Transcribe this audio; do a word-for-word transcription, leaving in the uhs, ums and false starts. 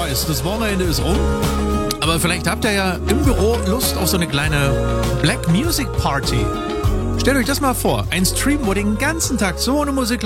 weiß, das Wochenende ist rum. Aber vielleicht habt ihr ja im Büro Lust auf so eine kleine Black Music Party. Stellt euch das mal vor. Ein Stream, wo den ganzen Tag so eine Musik